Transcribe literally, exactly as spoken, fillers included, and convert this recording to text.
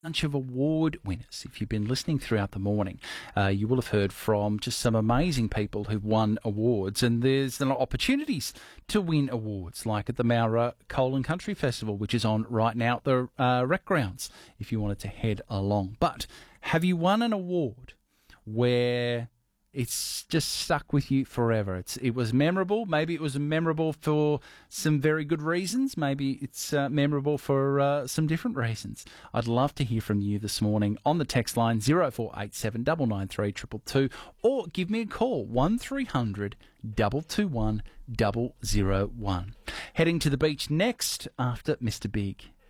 bunch of award winners. If you've been listening throughout the morning, uh, you will have heard from just some amazing people who've won awards, and there's opportunities to win awards, like at the Mowra Coal and Country Festival, which is on right now at the uh, Rec Grounds, if you wanted to head along. But have you won an award where it's just stuck with you forever? It's It was memorable. Maybe it was memorable for some very good reasons. Maybe it's uh, memorable for uh, some different reasons. I'd love to hear from you this morning on the text line zero four eight seven nine nine three two two two, or give me a call one three hundred two two one zero zero one. Heading to the beach next after Mister Big.